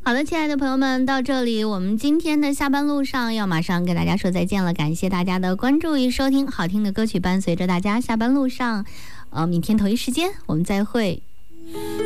好的，亲爱的朋友们，到这里我们今天的下班路上要马上跟大家说再见了，感谢大家的关注与收听，好听的歌曲伴随着大家下班路上，明天同一时间我们再会。